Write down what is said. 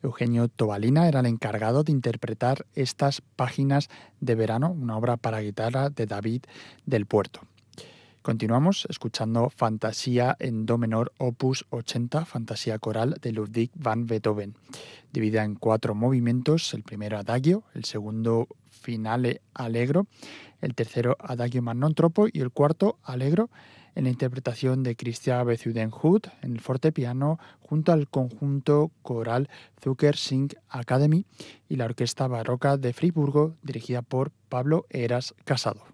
Eugenio Tobalina era el encargado de interpretar estas páginas de verano, una obra para guitarra de David del Puerto. Continuamos escuchando Fantasía en Do menor, opus 80, Fantasía coral de Ludwig van Beethoven, dividida en 4 movimientos: el primero adagio, el segundo finale allegro, el tercero adagio ma non troppo y el cuarto allegro, en la interpretación de Christian Bezuidenhout en el fortepiano junto al conjunto coral Zucker Sing Academy y la Orquesta Barroca de Friburgo dirigida por Pablo Heras Casado.